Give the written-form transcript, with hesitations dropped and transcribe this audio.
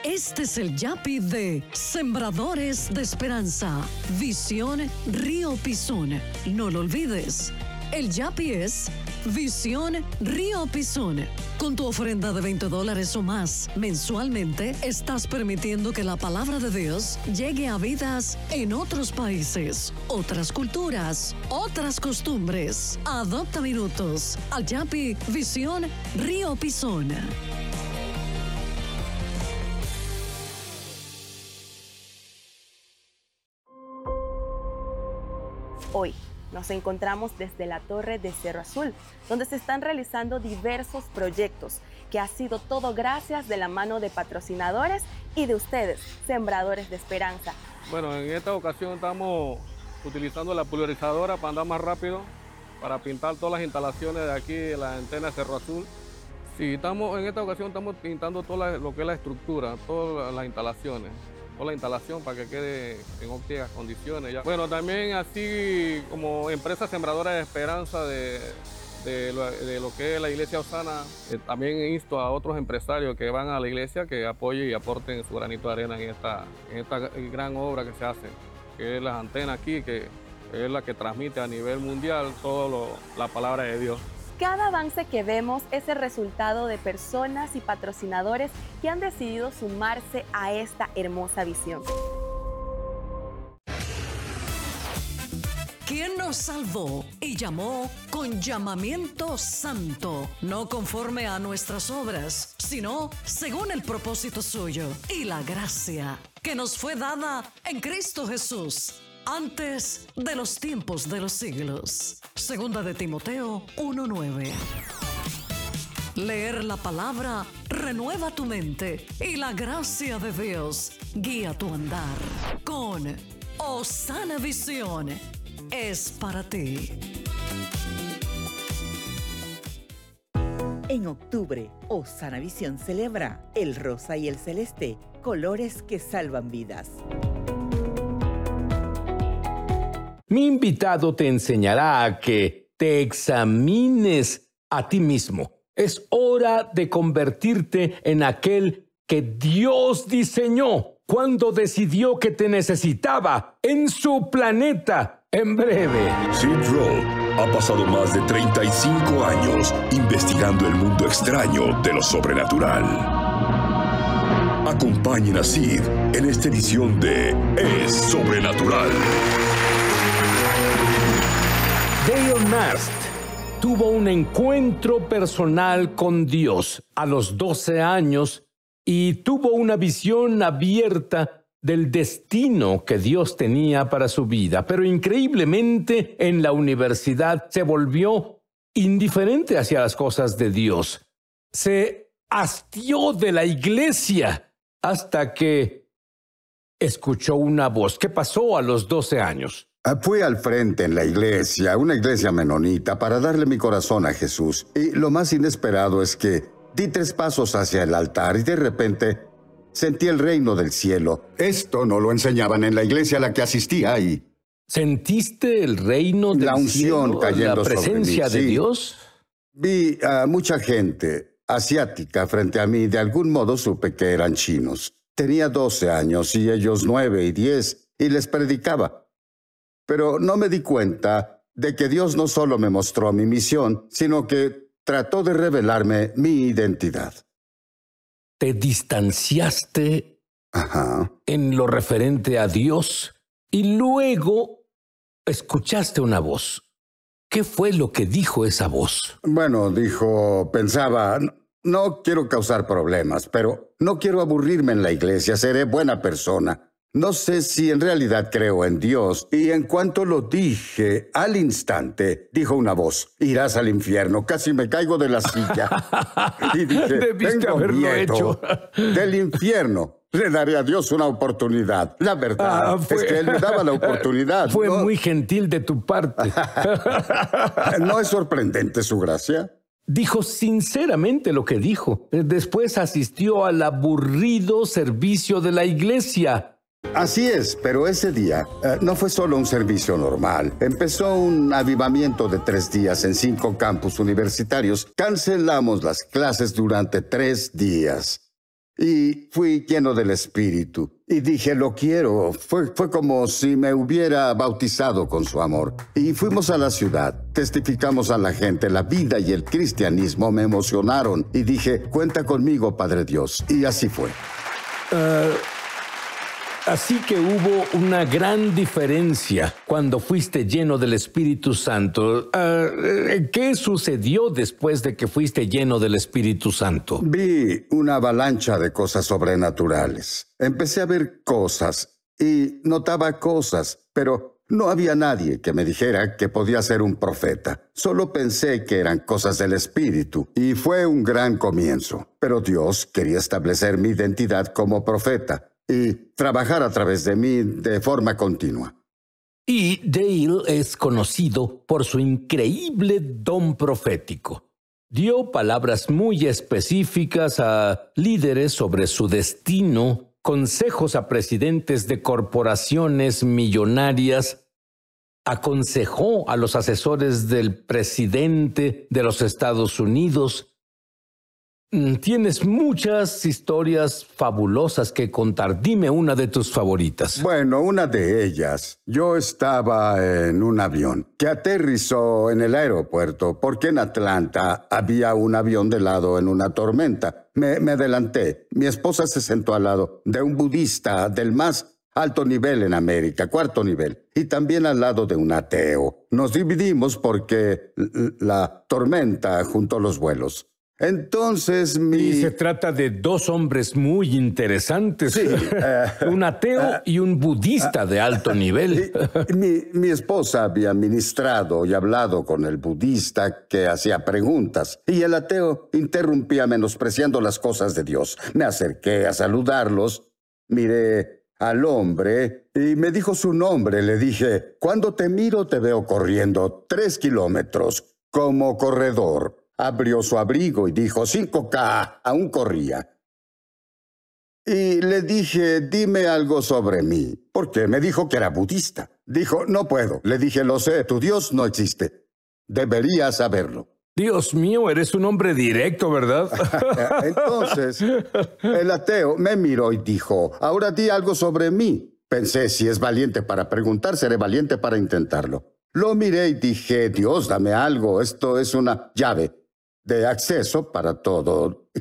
Este es el Yapi de Sembradores de Esperanza. Visión Río Pisón. No lo olvides. El Yapi es Visión Río Pisón. Con tu ofrenda de $20 o más mensualmente, estás permitiendo que la palabra de Dios llegue a vidas en otros países, otras culturas, otras costumbres. Adopta minutos al Yapi Visión Río Pisón. Hoy nos encontramos desde la Torre de Cerro Azul, donde se están realizando diversos proyectos, que ha sido todo gracias de la mano de patrocinadores y de ustedes, Sembradores de Esperanza. Bueno, en esta ocasión estamos utilizando la pulverizadora para andar más rápido, para pintar todas las instalaciones de aquí, de la antena de Cerro Azul. Sí, en esta ocasión estamos pintando todo lo que es la estructura, todas las instalaciones. Toda la instalación para que quede en óptimas condiciones. Ya. Bueno, también así como empresa sembradora de esperanza de lo que es la iglesia Osana, también insto a otros empresarios que van a la iglesia que apoyen y aporten su granito de arena en esta gran obra que se hace, que es las antenas aquí, que es la que transmite a nivel mundial toda la palabra de Dios. Cada avance que vemos es el resultado de personas y patrocinadores que han decidido sumarse a esta hermosa visión. ¿Quién nos salvó y llamó con llamamiento santo, no conforme a nuestras obras, sino según el propósito suyo y la gracia que nos fue dada en Cristo Jesús? Antes de los tiempos de los siglos. Segunda de Timoteo 1:9. Leer la palabra renueva tu mente y la gracia de Dios guía tu andar. Con Osana Visión es para ti. En octubre, Osana Visión celebra el rosa y el celeste, colores que salvan vidas. Mi invitado te enseñará a que te examines a ti mismo. Es hora de convertirte en aquel que Dios diseñó cuando decidió que te necesitaba en su planeta en breve. Sid Roth ha pasado más de 35 años investigando el mundo extraño de lo sobrenatural. Acompañen a Sid en esta edición de Es Sobrenatural. Dale Mast tuvo un encuentro personal con Dios a los 12 años y tuvo una visión abierta del destino que Dios tenía para su vida. Pero increíblemente en la universidad se volvió indiferente hacia las cosas de Dios. Se hastió de la iglesia hasta que escuchó una voz. ¿Qué pasó a los 12 años? Fui al frente en la iglesia, una iglesia menonita, para darle mi corazón a Jesús. Y lo más inesperado es que di 3 pasos hacia el altar y de repente sentí el reino del cielo. Esto no lo enseñaban en la iglesia a la que asistía y... ¿Sentiste el reino del la unción cielo, cayendo la presencia sobre mí? de Sí. Dios? Vi a mucha gente asiática frente a mí. De algún modo supe que eran chinos. Tenía 12 años y ellos 9 y 10 y les predicaba. Pero no me di cuenta de que Dios no solo me mostró mi misión, sino que trató de revelarme mi identidad. ¿Te distanciaste en lo referente a Dios y luego escuchaste una voz? ¿Qué fue lo que dijo esa voz? Bueno, pensaba, no quiero causar problemas, pero no quiero aburrirme en la iglesia, seré buena persona. No sé si en realidad creo en Dios. Y en cuanto lo dije, al instante, dijo una voz, irás al infierno. Casi me caigo de la silla. Y dije, debiste tengo haberlo miedo hecho. del infierno. Le daré a Dios una oportunidad. La verdad es que Él me daba la oportunidad. Fue muy gentil de tu parte. ¿No es sorprendente su gracia? Dijo sinceramente lo que dijo. Después asistió al aburrido servicio de la iglesia. Así es, pero ese día no fue solo un servicio normal. Empezó un avivamiento de 3 días en 5 campus universitarios. Cancelamos las clases durante 3 días. y fui lleno del Espíritu. Y dije, lo quiero. Fue como si me hubiera bautizado con su amor. Y fuimos a la ciudad, testificamos a la gente. La vida y el cristianismo me emocionaron. Y dije, cuenta conmigo, Padre Dios. Y así fue. Así que hubo una gran diferencia cuando fuiste lleno del Espíritu Santo. ¿Qué sucedió después de que fuiste lleno del Espíritu Santo? Vi una avalancha de cosas sobrenaturales. Empecé a ver cosas y notaba cosas, pero no había nadie que me dijera que podía ser un profeta. Solo pensé que eran cosas del Espíritu y fue un gran comienzo. Pero Dios quería establecer mi identidad como profeta y trabajar a través de mí de forma continua. Y Dale es conocido por su increíble don profético. Dio palabras muy específicas a líderes sobre su destino, consejos a presidentes de corporaciones millonarias, aconsejó a los asesores del presidente de los Estados Unidos. Tienes muchas historias fabulosas que contar. Dime una de tus favoritas. Bueno, una de ellas. Yo estaba en un avión que aterrizó en el aeropuerto porque en Atlanta había un avión de lado en una tormenta. Me adelanté. Mi esposa se sentó al lado de un budista del más alto nivel en América, 4º nivel, y también al lado de un ateo. Nos dividimos porque la tormenta juntó los vuelos. Entonces Y se trata de dos hombres muy interesantes. Sí, un ateo y un budista de alto nivel. Mi esposa había ministrado y hablado con el budista que hacía preguntas, y el ateo interrumpía menospreciando las cosas de Dios. Me acerqué a saludarlos, miré al hombre y me dijo su nombre. Le dije, cuando te miro te veo corriendo 3 kilómetros como corredor. Abrió su abrigo y dijo, 5K, aún corría. Y le dije, dime algo sobre mí, porque me dijo que era budista. Dijo, no puedo. Le dije, lo sé, tu Dios no existe. Deberías saberlo. Dios mío, eres un hombre directo, ¿verdad? Entonces, el ateo me miró y dijo, ahora di algo sobre mí. Pensé, si es valiente para preguntar, seré valiente para intentarlo. Lo miré y dije, Dios, dame algo. Esto es una llave de acceso para todo.